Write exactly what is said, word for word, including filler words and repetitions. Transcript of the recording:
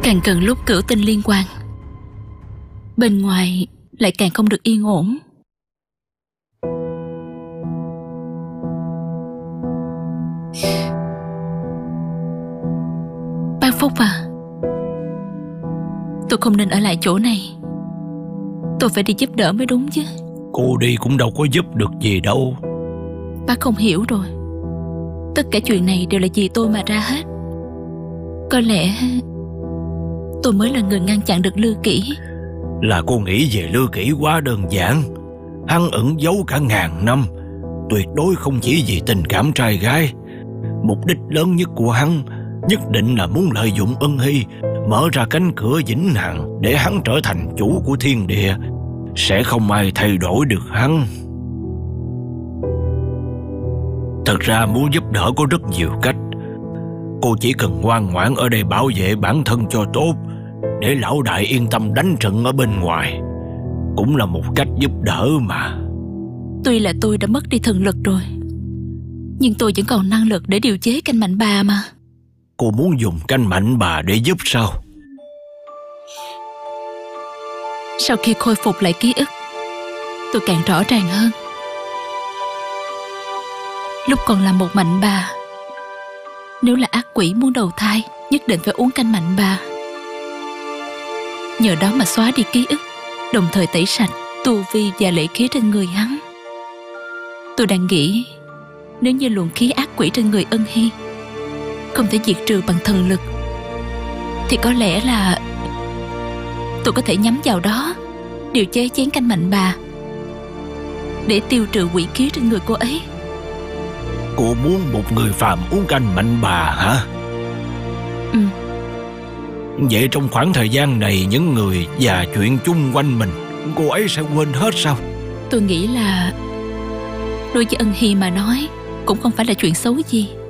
Càng gần lúc cửu tinh liên quan, bên ngoài lại càng không được yên ổn. Bác Phúc à, tôi không nên ở lại chỗ này. Tôi phải đi giúp đỡ mới đúng chứ. Cô đi cũng đâu có giúp được gì đâu. Bác không hiểu rồi. Tất cả chuyện này đều là vì tôi mà ra hết. Có lẽ tôi mới là người ngăn chặn được Lư Kỷ. Là cô nghĩ về Lư Kỷ quá đơn giản. Hắn ẩn giấu cả ngàn năm, tuyệt đối không chỉ vì tình cảm trai gái. Mục đích lớn nhất của hắn nhất định là muốn lợi dụng Ân Hy, mở ra cánh cửa vĩnh hằng để hắn trở thành chủ của thiên địa. Sẽ không ai thay đổi được hắn. Thật ra muốn giúp đỡ có rất nhiều cách. Cô chỉ cần ngoan ngoãn ở đây bảo vệ bản thân cho tốt, để lão đại yên tâm đánh trận ở bên ngoài, cũng là một cách giúp đỡ mà. Tuy là tôi đã mất đi thần lực rồi, nhưng tôi vẫn còn năng lực để điều chế canh mạnh bà mà. Cô muốn dùng canh mạnh bà để giúp sao? Sau khi khôi phục lại ký ức, tôi càng rõ ràng hơn. Lúc còn là một mạnh bà, nếu là ác quỷ muốn đầu thai, nhất định phải uống canh mạnh bà. Nhờ đó mà xóa đi ký ức, đồng thời tẩy sạch tu vi và lệ khí trên người hắn. Tôi đang nghĩ, nếu như luồng khí ác quỷ trên người Ân Hy không thể diệt trừ bằng thần lực, thì có lẽ là tôi có thể nhắm vào đó, điều chế chén canh mạnh bà để tiêu trừ quỷ khí trên người cô ấy. Cô muốn một người phàm uống canh mạnh bà hả? Ừ. Vậy trong khoảng thời gian này, những người và chuyện chung quanh mình, cô ấy sẽ quên hết sao? Tôi nghĩ là đối với Ân Hy mà nói cũng không phải là chuyện xấu gì.